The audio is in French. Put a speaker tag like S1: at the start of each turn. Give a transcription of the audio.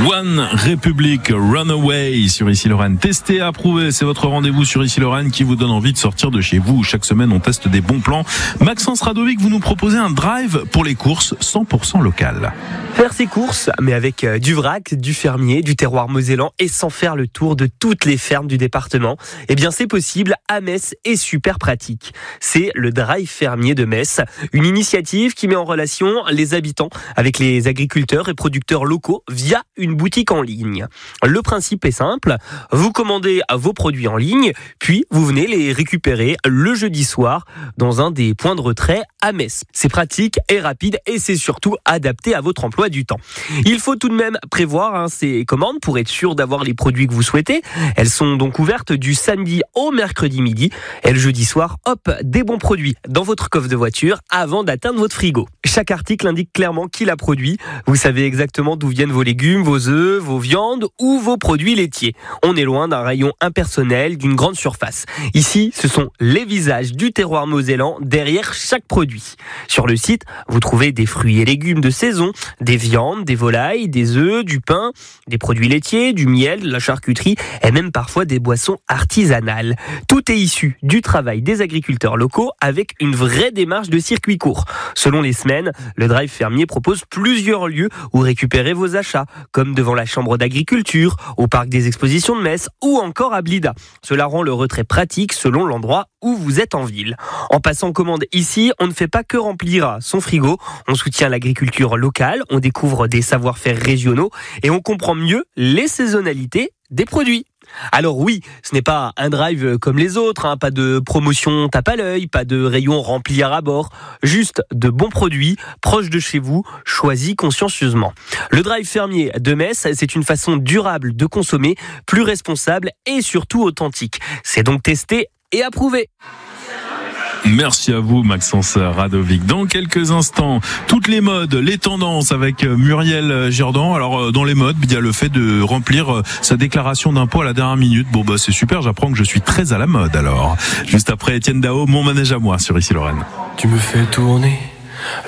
S1: One Republic Runaway sur Ici Lorraine. Testé, approuvé, c'est votre rendez-vous sur Ici Lorraine qui vous donne envie de sortir de chez vous. Chaque semaine, on teste des bons plans. Maxence Radovic, vous nous proposez un drive pour les courses 100% local.
S2: Faire ses courses, mais avec du vrac, du fermier, du terroir mosellan et sans faire le tour de toutes les fermes du département, eh bien c'est possible à Metz et super pratique. C'est le Drive Fermier de Metz, une initiative qui met en relation les habitants avec les agriculteurs et producteurs locaux via une boutique en ligne. Le principe est simple, vous commandez vos produits en ligne, puis vous venez les récupérer le jeudi soir dans un des points de retrait à Metz. C'est pratique et rapide et c'est surtout adapté à votre emploi du temps. Il faut tout de même prévoir ces commandes pour être sûr d'avoir les produits que vous souhaitez. Elles sont donc ouvertes du samedi au mercredi midi et le jeudi soir, hop, des bons produits dans votre coffre de voiture avant d'atteindre votre frigo. Chaque article indique clairement qui l'a produit. Vous savez exactement d'où viennent vos légumes, vos œufs, vos viandes ou vos produits laitiers. On est loin d'un rayon impersonnel d'une grande surface. Ici, ce sont les visages du terroir mosellan derrière chaque produit. Sur le site, vous trouvez des fruits et légumes de saison, des viandes, des volailles, des œufs, du pain, des produits laitiers, du miel, de la charcuterie et même parfois des boissons artisanales. Tout est issu du travail des agriculteurs locaux avec une vraie démarche de circuit court. Selon les semaines, le Drive Fermier propose plusieurs lieux où récupérer vos achats, comme devant la Chambre d'agriculture, au Parc des Expositions de Metz ou encore à Blida. Cela rend le retrait pratique selon l'endroit où vous êtes en ville. En passant commande ici, on ne fait pas que remplir son frigo, on soutient l'agriculture locale, on découvre des savoir-faire régionaux et on comprend mieux les saisonnalités des produits. Alors oui, ce n'est pas un drive comme les autres, pas de promotion tape à l'œil, pas de rayon rempli à bord, juste de bons produits, proches de chez vous, choisis consciencieusement. Le Drive Fermier de Metz, c'est une façon durable de consommer, plus responsable et surtout authentique. C'est donc testé et approuvé.
S1: Merci à vous Maxence Radovic. Dans quelques instants, toutes les modes, les tendances avec Muriel Jourdan. Alors dans les modes, il y a le fait de remplir sa déclaration d'impôt à la dernière minute. Bon c'est super, j'apprends que je suis très à la mode alors. Juste après Étienne Dao, Mon manège à moi sur Ici Lorraine.
S3: Tu me fais tourner